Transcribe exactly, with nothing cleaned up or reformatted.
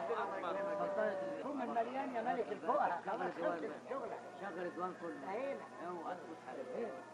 هم المليان يا ملك الفقهاء خلاص خلصت الشغلة شغل الدوام كله. اهينا يوم أثبت عليه.